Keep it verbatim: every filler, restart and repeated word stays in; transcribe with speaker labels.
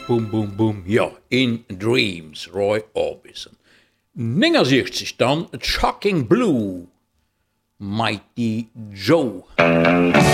Speaker 1: Boom, boom, boom. Ja, in Dreams, Roy Orbison. negenenzeventig dan, Shocking Blue, Mighty Joe.